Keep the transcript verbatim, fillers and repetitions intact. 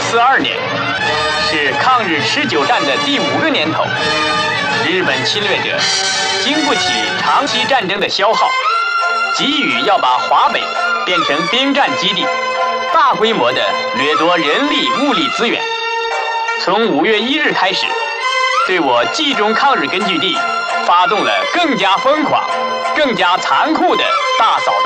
四二年，是抗日持久战的第五个年头。日本侵略者经不起长期战争的消耗，急于要把华北变成兵站基地，大规模地掠夺人力物力资源。从五月一日开始，对我冀中抗日根据地发动了更加疯狂、更加残酷的大扫荡。